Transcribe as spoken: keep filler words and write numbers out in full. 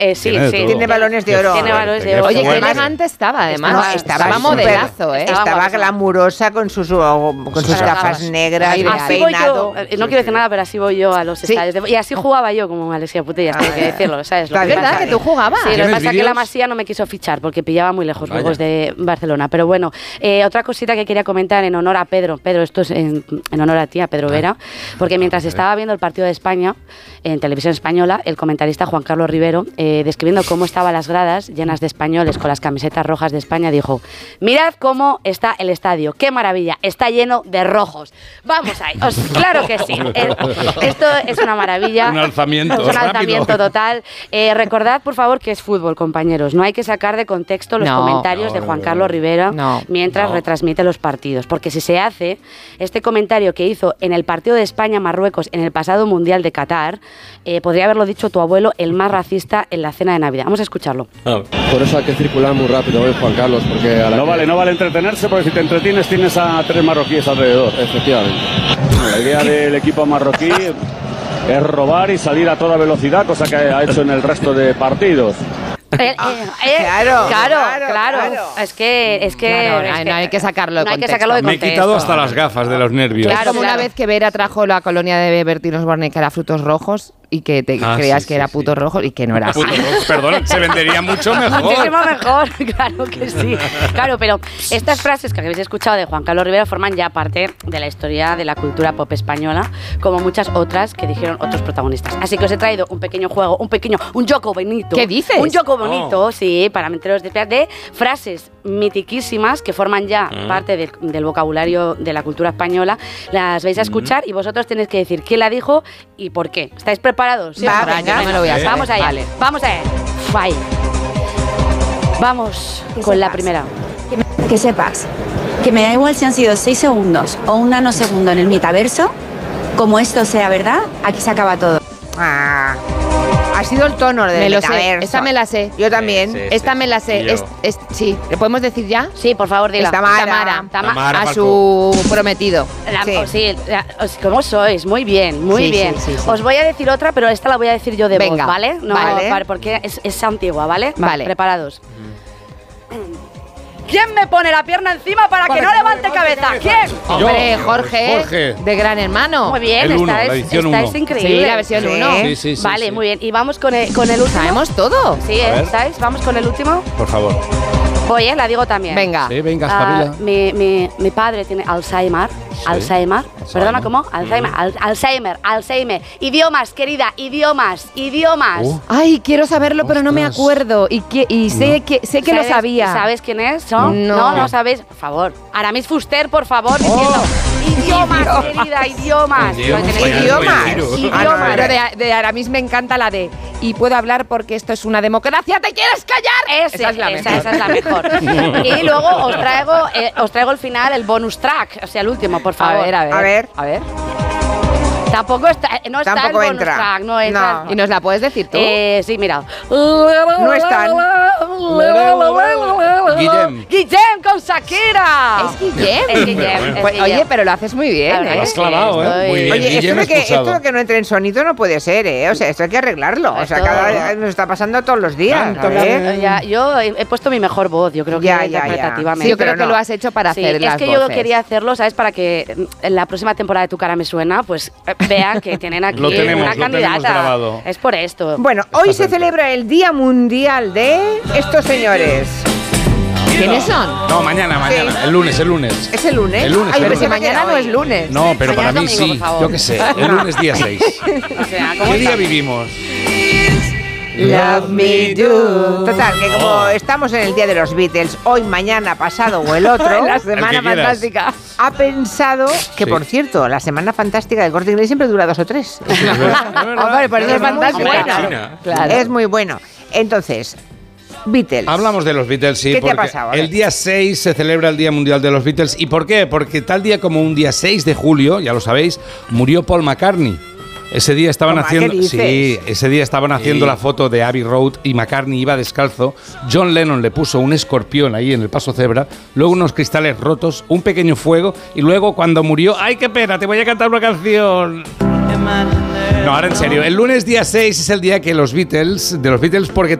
Eh, sí, tiene, sí. Tiene balones de oro. Tiene balones de oro. Oye, qué elegante estaba, además. No, estaba, estaba modelazo, ¿eh? Estaba, estaba glamurosa con sus, con sus gafas negras, Así peinado. voy yo, no quiero decir nada, pero así voy yo a los Sí. estadios. Y así jugaba yo como Alexia Putellas, hay que decirlo, ¿sabes? Lo Es que verdad pasa. que tú jugabas. Sí, lo que ¿Tienes pasa es que vídeos? la Masía no me quiso fichar porque pillaba muy lejos Vaya. luego de Barcelona. Pero bueno, eh, otra cosita que quería comentar en honor a Pedro. Pedro, esto es en, en honor a ti, a Pedro Vera, porque mientras estaba viendo el partido de España en televisión española, el comentarista Juan Carlos Rivero, eh, describiendo cómo estaban las gradas llenas de españoles con las camisetas rojas de España, dijo: mirad cómo está el estadio, qué maravilla, está lleno de rojos. Vamos ahí, os, claro que sí. Eh, esto es una maravilla. Un alzamiento Es un rápido. alzamiento total. Eh, recordad, por favor, que es fútbol, compañeros. No hay que sacar de contexto los No, comentarios no, de no, Juan no, Carlos no. Rivera No, mientras no. retransmite los partidos. Porque si se hace, este comentario que hizo en el partido de España-Marruecos en el pasado Mundial de Qatar, eh, podría haberlo dicho tu abuelo, el más racista en la cena de Navidad. Vamos a escucharlo. Por eso hay que circular muy rápido hoy, Juan Carlos, porque a la No vale, no vale entretenerse porque si te entretienes tienes a tres marroquíes alrededor. Efectivamente. La idea del equipo marroquí es robar y salir a toda velocidad, cosa que ha hecho en el resto de partidos. Eh, eh, eh, claro, claro, claro, claro. claro. Es que, es que, Claro, es no hay- no hay que sacarlo de no hay que contexto. sacarlo de Me he contexto. quitado hasta las gafas de los nervios. Es Claro, como claro. una vez que Vera trajo la colonia de Bertín Osborne que era frutos rojos y que te Ah, creías sí, que sí, era sí. putos rojos y que no era así. Puto rojo, perdón, se vendería mucho mejor. Muchísimo mejor, claro que sí. Claro, pero estas frases que habéis escuchado de Juan Carlos Rivera forman ya parte de la historia de la cultura pop española, como muchas otras que dijeron otros protagonistas. Así que os he traído un pequeño juego, un pequeño, un joco bonito. ¿Qué dices? Un joco bonito, sí, para meteros de, de frases mitiquísimas que forman ya parte del, del vocabulario de la cultura española. Las vais a escuchar y vosotros tenéis que decir quién la dijo y por qué. ¿Estáis preparados? Va, Por venga. año, me lo voy a hacer. Vamos allá, Vale. vamos allá. Fire. Vamos Que con la sepas. primera. Que, me- que sepas que me da igual si han sido seis segundos o un nanosegundo en el metaverso, como esto sea verdad, aquí se acaba todo. Ah, ha sido el tono del Me lo sé, metaverso. esta me la sé. Yo también. Sí, sí. Esta me la sé. Y yo. Es, es- sí, ¿le podemos decir ya? Sí, por favor, dila. Tamara. Tamara. Tama- Tamara. A Falcó. su prometido. La- Sí. oh, sí, la- os- ¿cómo sois? Muy bien, muy Sí, bien. sí, sí, sí. Os voy a decir otra, pero esta la voy a decir yo de Venga, voz, ¿vale? No, vale. para- porque es, es antigua, ¿vale? Va, Vale. preparados. ¿Quién me pone la pierna encima para, que no levante cabeza? ¿Quién? Hombre, Yo, Jorge, Jorge. de Gran Hermano. Muy bien, El uno, estáis, la edición estáis uno. increíbles. Sí, la versión Sí. uno. Sí, sí, sí. Vale, sí. muy bien. Y vamos con el, con el último. Sabemos todo. Sí, ¿eh? A ver. ¿Estáis? Vamos con el último. Por favor. Voy, ¿eh? La digo también. Venga. Sí, venga, Ah, espabila. mi, mi, mi padre tiene Alzheimer. Alzheimer. Perdona, ¿cómo? Alzheimer. Al- Alzheimer. Alzheimer. Idiomas, querida. Idiomas. Idiomas. Uh. Ay, quiero saberlo, pero no me Ostras. acuerdo. Y, que, y sé, que, sé que lo ¿Sabes- sabía. ¿Sabes quién es? ¿No? No. no, no sabéis. Por favor. Aramis Fuster, por favor, diciendo. Idiomas, querida, idiomas. Idiomas. No tenéis- Idiomas. Idiomas. Ah, no, Pero de, de Aramis me encanta la de y puedo hablar porque esto es una democracia. ¿Te quieres callar? Ese, esa es la esa, mejor. esa es la mejor. Y luego os traigo, eh, os traigo el final, el bonus track, o sea, el último, por A favor. ver, a ver. A ver. A ver. Tampoco está, eh, no está Tampoco el bonus entra. track, no entra. No. ¿Y nos la puedes decir tú? Eh, sí, mira. No están. Guillem. Guillem con Shakira. es Guillem. Es Guillem, es Pues, Guillem. oye, pero lo haces muy bien, La verdad ¿eh? Lo has Sí, clavado, ¿eh? estoy- Muy bien. Oye, esto Guillem de, que, expulsado. esto de que no entre en sonido no puede ser, ¿eh? O sea, esto hay que arreglarlo. O sea, Esto- cada, nos está pasando todos los días. Canta, ¿eh? Ya, yo he, he puesto mi mejor voz, yo creo que Ya, ya, ya. interpretativamente. Sí, yo creo pero que no. lo has hecho para Sí, hacer es las que yo voces. quería hacerlo, ¿sabes? Para que mm, en la próxima temporada de Tu cara me suena, pues eh, vean que tienen aquí Lo tenemos, una lo tenemos candidata. grabado. Es por esto. Bueno, hoy se celebra el Día Mundial de estos señores. ¿Quiénes son? No, mañana, mañana. Sí. El lunes, el lunes. ¿Es el lunes? El lunes, Ay, el Pero si pensaba que mañana era no hoy. es lunes. No, pero Mañana para mí es domingo, sí. por favor. Yo qué sé. El lunes día seis. O sea, ¿cómo ¿Qué día está? vivimos? Love me do. Total, que como estamos en el Día de los Beatles, hoy, mañana, pasado o el otro, La El semana que quieras. fantástica. ha pensado que, Sí. por cierto, la Semana Fantástica del Corte Inglés siempre dura dos o tres. Hombre, por eso es Es muy fantástica. buena. Claro. Es muy bueno. Entonces, Beatles. Hablamos de los Beatles, sí. ¿Qué te ha porque pasado? A ver. el día seis se celebra el Día Mundial de los Beatles. ¿Y por qué? Porque tal día como un día seis de julio, ya lo sabéis, murió Paul McCartney. Ese día estaban Toma, haciendo, ¿qué dices? sí, ese día estaban haciendo la foto de Abbey Road y McCartney iba descalzo. John Lennon le puso un escorpión ahí en el paso cebra, luego unos cristales rotos, un pequeño fuego y luego cuando murió, ¡ay qué pena! Te voy a cantar una canción. No, ahora en serio. El lunes día seis es el día que los Beatles, de los Beatles, porque